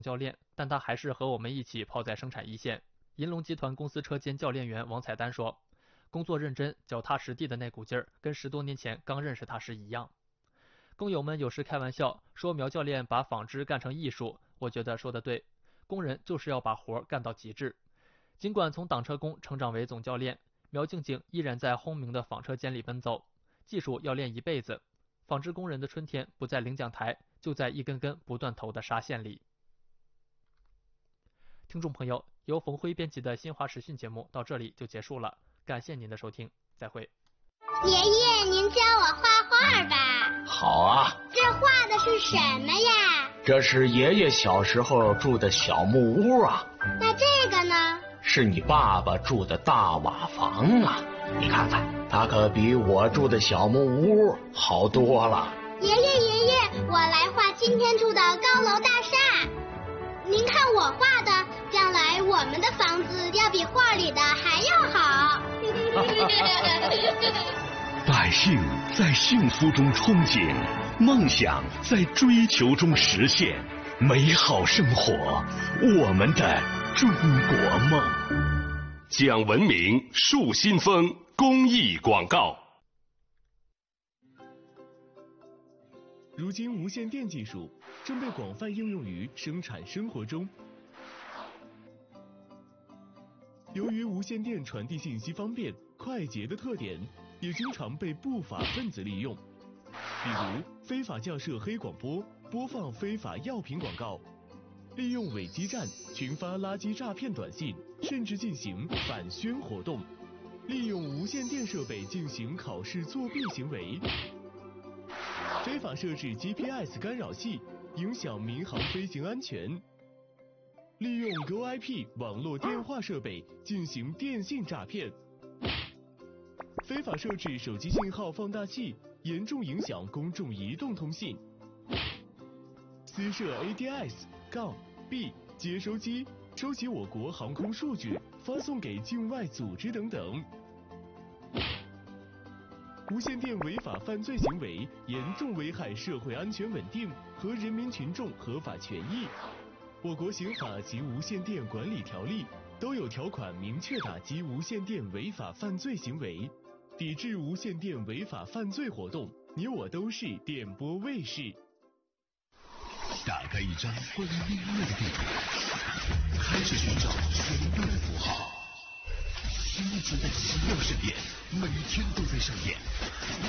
教练，但他还是和我们一起泡在生产一线。银龙集团公司车间教练员王彩丹说，工作认真、脚踏实地的那股劲儿，跟10多年前刚认识他时一样。工友们有时开玩笑说苗教练把纺织干成艺术，我觉得说得对，工人就是要把活干到极致。尽管从挡车工成长为总教练，苗静静依然在轰鸣的纺车间里奔走，技术要练一辈子。纺织工人的春天不在领奖台，就在一根根不断投的纱线里。听众朋友，由冯辉编辑的新华时讯节目到这里就结束了，感谢您的收听，再会。 爷爷，您教我画画吧。 好啊。 这画的是什么呀？ 这是爷爷小时候住的小木屋啊。 那这个呢？ 是你爸爸住的大瓦房啊。你看看，它可比我住的小木屋好多了。 爷爷，我来画今天住的高楼大厦。您看我画的，将来我们的房子要比画里的还要好。 百姓在幸福中憧憬，梦想在追求中实现，美好生活，我们的中国梦。 讲文明树新风公益广告。 如今无线电技术正被广泛应用于生产生活中。由于无线电传递信息方便、快捷的特点，也经常被不法分子利用，比如非法架设黑广播，播放非法药品广告，利用伪基站群发垃圾诈骗短信，甚至进行反宣活动，利用无线电设备进行考试作弊行为，非法设置 GPS 干扰器，影响民航飞行安全，利用 GoIP 网络电话设备进行电信诈骗，非法设置手机信号放大器，严重影响公众移动通信，私设 ADS-B 接收机，收集我国航空数据，发送给境外组织等等。无线电违法犯罪行为严重危害社会安全稳定和人民群众合法权益。我国刑法及无线电管理条例都有条款明确打击无线电违法犯罪行为，抵制无线电违法犯罪活动。你我都是电波卫士。 打开一张关于音乐的地图，开始寻找旋律的符号。新一集的奇妙盛宴，每天都在上演。